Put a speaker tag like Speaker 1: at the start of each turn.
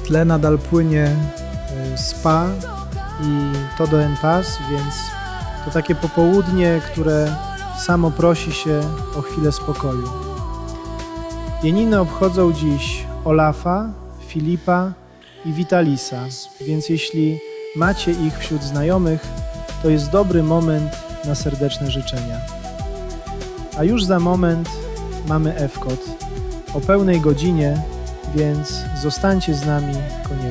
Speaker 1: tle nadal płynie Spa i Todo en Paz, więc to takie popołudnie, które samo prosi się o chwilę spokoju. Imieniny obchodzą dziś Olafa, Filipa i Vitalisa, więc jeśli macie ich wśród znajomych, to jest dobry moment na serdeczne życzenia. A już za moment mamy Ewkot o pełnej godzinie, więc zostańcie z nami koniecznie.